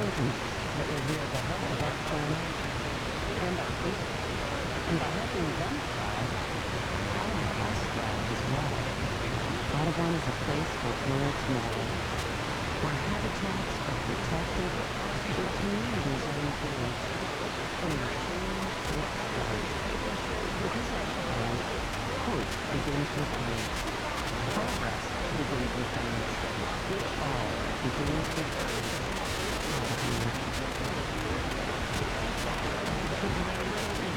children that will hear the hub of explanation. And by helping them thrive, how will us thrive as well? Audubon is a place for birds matter, where habitats are protected, where communities are engaged, and where change takes flight. Because after all, hope begins with words. Progress begins with deeds. It all begins with birds. Audubon.